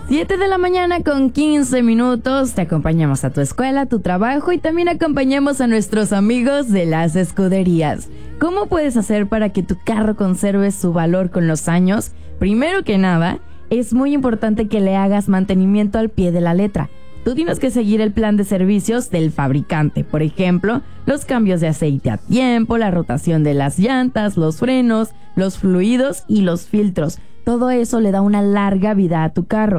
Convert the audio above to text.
7 de la mañana con 15 minutos. Te acompañamos a tu escuela, a tu trabajo y también acompañamos a nuestros amigos de las escuderías. ¿Cómo puedes hacer para que tu carro conserve su valor con los años? Primero que nada, es muy importante que le hagas mantenimiento al pie de la letra. Tú tienes que seguir el plan de servicios del fabricante. Por ejemplo, los cambios de aceite a tiempo, la rotación de las llantas, los frenos, los fluidos y los filtros. Todo eso le da una larga vida a tu carro.